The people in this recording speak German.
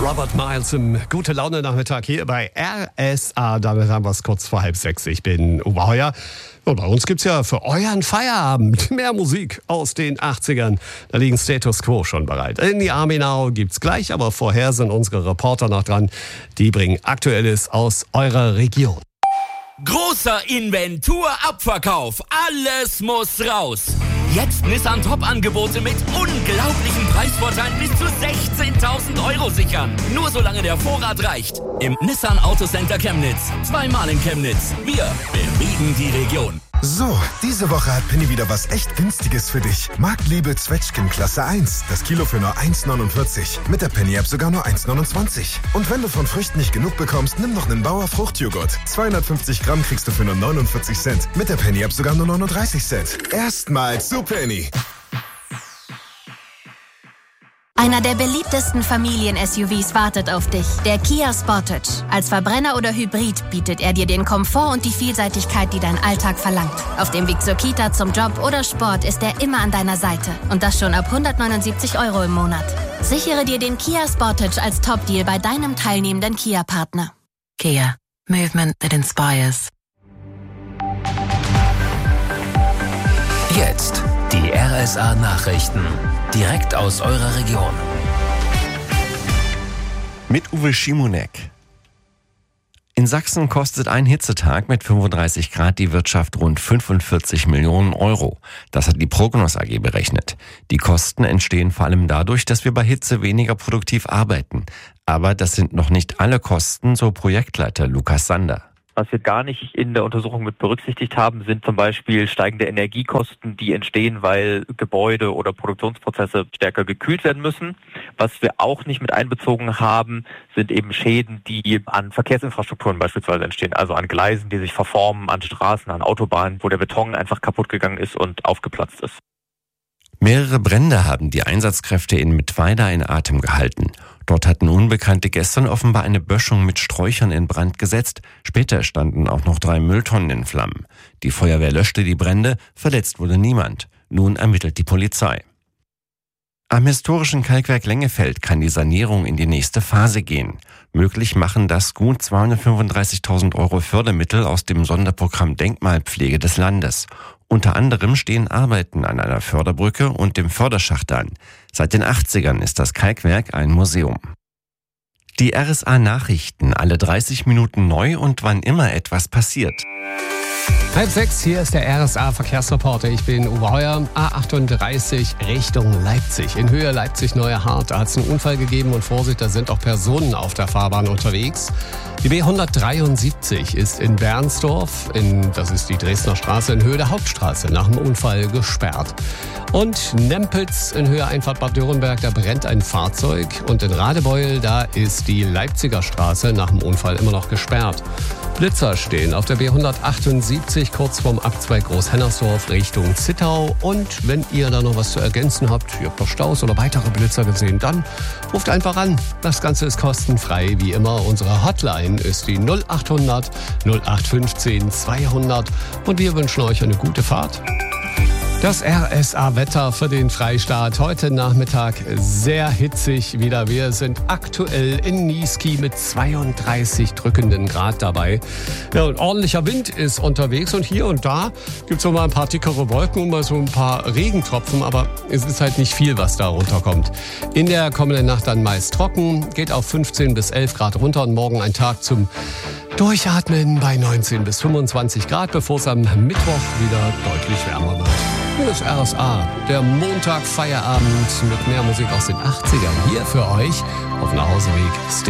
Robert Miles im Gute-Laune-Nachmittag hier bei RSA. Damit haben wir es kurz vor 5:30. Ich bin Uwe Heuer. Und bei uns gibt's ja für euren Feierabend mehr Musik aus den 80ern. Da liegen Status Quo schon bereit. In die Army Now gibt's gleich, aber vorher sind unsere Reporter noch dran. Die bringen Aktuelles aus eurer Region. Großer Inventurabverkauf. Alles muss raus. Jetzt Nissan Top-Angebote mit unglaublichen Preisvorteilen bis zu 16.000 € sichern. Nur solange der Vorrat reicht. Im Nissan Autocenter Chemnitz. Zweimal in Chemnitz. Wir bewegen die Region. So, diese Woche hat Penny wieder was echt Günstiges für dich. Marktliebe Zwetschgen Klasse 1. Das Kilo für nur 1,49. Mit der Penny-App sogar nur 1,29. Und wenn du von Früchten nicht genug bekommst, nimm noch einen Bauer Fruchtjoghurt. 250 Gramm kriegst du für nur 49 Cent. Mit der Penny-App sogar nur 39 Cent. Erstmals zu Penny. Einer der beliebtesten Familien-SUVs wartet auf dich, der Kia Sportage. Als Verbrenner oder Hybrid bietet er dir den Komfort und die Vielseitigkeit, die dein Alltag verlangt. Auf dem Weg zur Kita, zum Job oder Sport ist er immer an deiner Seite. Und das schon ab 179 € im Monat. Sichere dir den Kia Sportage als Top-Deal bei deinem teilnehmenden Kia-Partner. Kia. Movement that inspires. Jetzt die RSA-Nachrichten. Direkt aus eurer Region. Mit Uwe Schimonek. In Sachsen kostet ein Hitzetag mit 35 Grad die Wirtschaft rund 45 Millionen €. Das hat die Prognos AG berechnet. Die Kosten entstehen vor allem dadurch, dass wir bei Hitze weniger produktiv arbeiten. Aber das sind noch nicht alle Kosten, so Projektleiter Lukas Sander. Was wir gar nicht in der Untersuchung mit berücksichtigt haben, sind zum Beispiel steigende Energiekosten, die entstehen, weil Gebäude oder Produktionsprozesse stärker gekühlt werden müssen. Was wir auch nicht mit einbezogen haben, sind eben Schäden, die an Verkehrsinfrastrukturen beispielsweise entstehen, also an Gleisen, die sich verformen, an Straßen, an Autobahnen, wo der Beton einfach kaputt gegangen ist und aufgeplatzt ist. Mehrere Brände haben die Einsatzkräfte in Mittweida in Atem gehalten. Dort hatten Unbekannte gestern offenbar eine Böschung mit Sträuchern in Brand gesetzt. Später standen auch noch 3 Mülltonnen in Flammen. Die Feuerwehr löschte die Brände, verletzt wurde niemand. Nun ermittelt die Polizei. Am historischen Kalkwerk Lengefeld kann die Sanierung in die nächste Phase gehen. Möglich machen das gut 235.000 € Fördermittel aus dem Sonderprogramm Denkmalpflege des Landes. Unter anderem stehen Arbeiten an einer Förderbrücke und dem Förderschacht an. Seit den 80ern ist das Kalkwerk ein Museum. Die RSA-Nachrichten, alle 30 Minuten neu und wann immer etwas passiert. 5:06, hier ist der RSA-Verkehrsreporter. Ich bin Uwe Heuer, A38 Richtung Leipzig. In Höhe Leipzig-Neuerhardt, da hat es einen Unfall gegeben und Vorsicht, da sind auch Personen auf der Fahrbahn unterwegs. Die B173 ist in Bernsdorf, das ist die Dresdner Straße, in Höhe der Hauptstraße, nach dem Unfall gesperrt. Und Nempitz in Höhe Einfahrt Bad Dürrenberg, da brennt ein Fahrzeug. Und in Radebeul, da ist die Leipziger Straße nach dem Unfall immer noch gesperrt. Blitzer stehen auf der B178 kurz vorm Abzweig Großhennersdorf Richtung Zittau. Und wenn ihr da noch was zu ergänzen habt, ihr habt noch Staus oder weitere Blitzer gesehen, dann ruft einfach an. Das Ganze ist kostenfrei, wie immer. Unsere Hotline ist die 0800 0815 200 und wir wünschen euch eine gute Fahrt. Das RSA-Wetter für den Freistaat. Heute Nachmittag sehr hitzig wieder. Wir sind aktuell in Niesky mit 32 drückenden Grad dabei. Ja, und ordentlicher Wind ist unterwegs und hier und da gibt es noch mal ein paar dickere Wolken und mal so ein paar Regentropfen, aber es ist halt nicht viel, was da runterkommt. In der kommenden Nacht dann meist trocken, geht auf 15 bis 11 Grad runter und morgen ein Tag zum Durchatmen bei 19 bis 25 Grad, bevor es am Mittwoch wieder deutlich wärmer wird. Hier ist RSA, der Montag-Feierabend mit mehr Musik aus den 80ern. Hier für euch auf dem Nachhauseweg Stay